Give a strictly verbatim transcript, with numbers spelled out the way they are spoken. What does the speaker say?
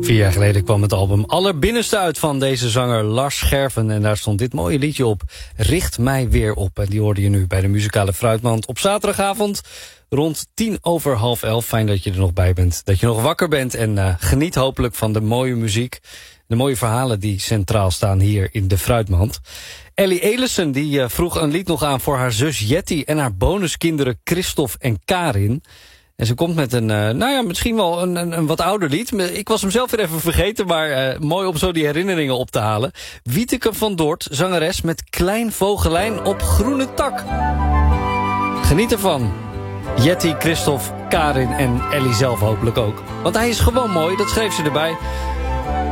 Vier jaar geleden kwam het album Allerbinnenste uit van deze zanger Lars Scherven. En daar stond dit mooie liedje op, Richt mij weer op. En die hoorde je nu bij de muzikale Fruitmand op zaterdagavond rond tien over half elf. Fijn dat je er nog bij bent, dat je nog wakker bent. En uh, geniet hopelijk van de mooie muziek, de mooie verhalen die centraal staan hier in de Fruitmand. Ellie Elissen die uh, vroeg een lied nog aan voor haar zus Jetty en haar bonuskinderen Christophe en Karin. En ze komt met een, uh, nou ja, misschien wel een, een, een wat ouder lied. Ik was hem zelf weer even vergeten, maar uh, mooi om zo die herinneringen op te halen. Wieteke van Dort, zangeres met Klein Vogelijn op groene tak. Geniet ervan. Jetty, Christophe, Karin en Ellie zelf hopelijk ook. Want hij is gewoon mooi, dat schreef ze erbij.